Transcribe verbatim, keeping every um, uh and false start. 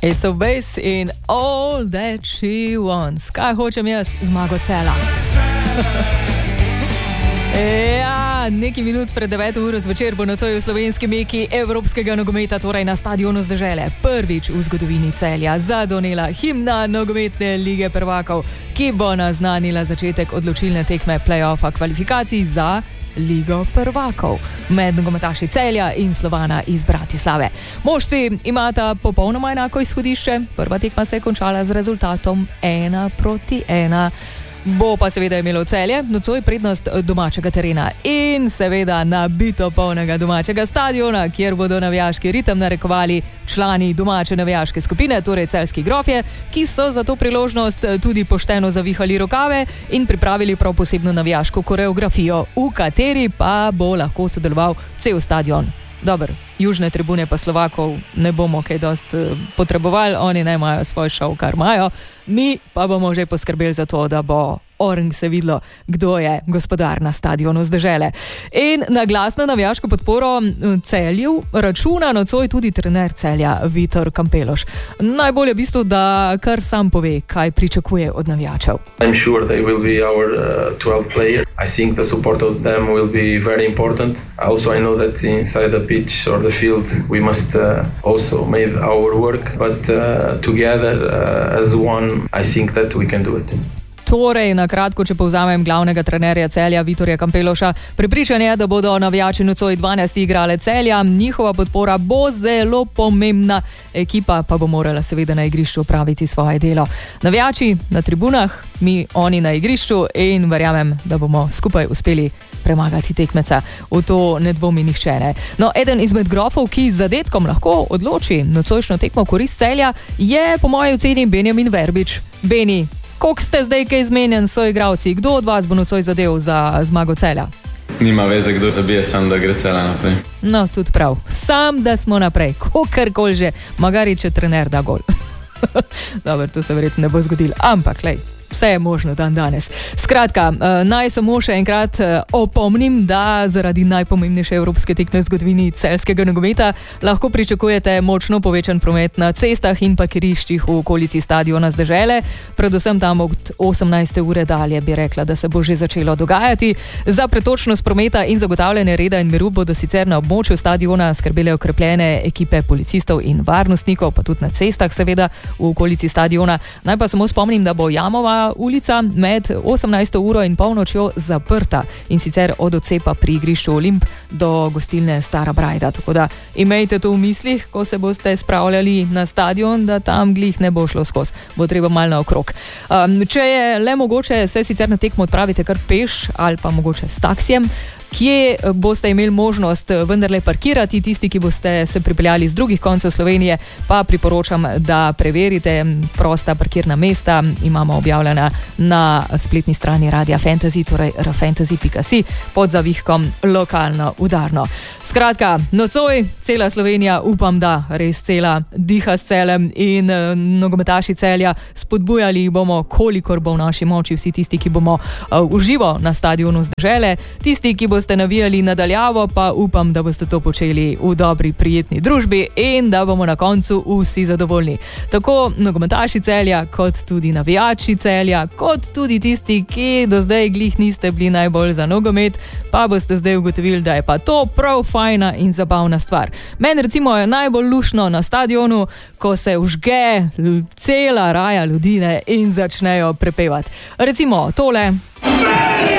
Ace of Base in All That She Wants. Kaj hočem jaz? Zmago Celja. Ja, nekaj minut pred deveto uro zvečer bo nocoj v slovenski meki evropskega nogometa, torej na stadionu z dežele. Prvič v zgodovini Celja zadonela himna nogometne lige prvakov, ki bo naznanila začetek odločilne tekme play-offa kvalifikacij za Ligo prvakov med nogometaši Celja in Slovana iz Bratislave. Moštvi imata popolnoma enako izhodišče. Prva tekma se je končala z rezultatom ena proti ena. Bo pa seveda imelo Celje nocoj prednost domačega terena in seveda nabito polnega domačega stadiona, kjer bodo navijaški ritem narekovali člani domače navijaške skupine, torej celjski grofje, ki so za to priložnost tudi pošteno zavihali rokave in pripravili prav posebno navijaško koreografijo, v kateri pa bo lahko sodeloval cel stadion. Dober, južne tribune pa Slovakov ne bomo kaj dost potrebovali, oni ne imajo svoj šov, kar imajo, mi pa bomo že poskrbeli za to, da bo orang se videlo, kdo je gospodar na stadionu z dežele. In na glasno navijaško podporo Celju računa nocoj tudi trener Celja Vitor Kampeloš. Najbolje v bistvu, da kar sam pove, kaj pričakuje od navijačev. I'm sure they will be our uh, twelve player. I think the support of them will be very important. Also I know that inside the pitch or the field we must uh, also make our work, but uh, together uh, as one I think that we can do it. Torej, na kratko, če povzamem glavnega trenerja Celja Vitorja Kampeloša, prepričan je, da bodo navijači nocoj dvanajst igrale Celja, njihova podpora bo zelo pomembna, ekipa pa bo morala seveda na igrišču opraviti svoje delo. Navijači na tribunah, mi oni na igrišču in verjamem, da bomo skupaj uspeli premagati tekmeca. V to ne dvomi nihče ne. No, eden izmed grofov, ki z zadetkom lahko odloči nocojšnjo tekmo v korist Celja, je po moji oceni Benjamin Verbič. Beni, koliko ste zdaj kaj izmenjen so igralci? Kdo od vas bo nocoj zadev za zmago Celja? Nima veze, kdo zabije, sam da gre Celja naprej. No, tudi prav. Sam, da smo naprej. Kokarkoli že. Magari, če trener da gol. Dobar, to se verjetno ne bo zgodilo. Ampak, lej, vse je možno dan danes. Skratka, naj samo še enkrat opomnim, da zaradi najpomembnejše evropske tekme v zgodovini celjskega nogometa lahko pričakujete močno povečan promet na cestah in parkiriščih v okolici stadiona z dežele. Predvsem tam od osemnajste ure dalje bi rekla, da se bo že začelo dogajati. Za pretočnost prometa in zagotavljanje reda in miru bodo sicer na območju stadiona skrbele okrepljene ekipe policistov in varnostnikov, pa tudi na cestah seveda v okolici stadiona. Naj pa samo spomnim, da bo Jamova ulica med osemnajsto uro in polnočjo zaprta in sicer od odcepa pri igrišču Olimp do gostilne Stara Brajda. Tako da imejte to v mislih, ko se boste spravljali na stadion, da tam glih ne bo šlo skozi. Bo treba malo naokrog. Um, če je le mogoče, se sicer na tekmo odpravite kar peš ali pa mogoče s taksijem, kje boste imeli možnost vendarle parkirati. Tisti, ki boste se pripeljali z drugih koncev Slovenije, pa priporočam, da preverite prosta parkirna mesta. Imamo objavljena na spletni strani Radia Fantasy, torej r fantasy pika si, pod zavihkom lokalno udarno. Skratka, nocoj cela Slovenija, upam, da res cela diha s Celjem in uh, nogometaši Celja, spodbujali jih bomo, kolikor bo v naši moči, vsi tisti, ki bomo uh, uživo na stadionu z dežele, tisti, ki boste navijali nadaljavo, pa upam, da boste to počeli v dobri, prijetni družbi in da bomo na koncu vsi zadovoljni. Tako nogometaši Celja, kot tudi navijači Celja, kot tudi tisti, ki do zdaj glih niste bili najbolj za nogomet, pa boste zdaj ugotovili, da je pa to prav fajna in zabavna stvar. Meni recimo je najbolj lušno na stadionu, ko se užge cela raja ljudi in začnejo prepevati. Recimo tole.